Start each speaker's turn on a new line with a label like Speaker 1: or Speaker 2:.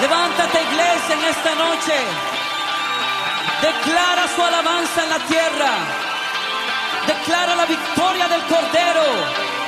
Speaker 1: Levántate, iglesia, en esta noche. Declara su alabanza en la tierra. Declara la victoria del Cordero.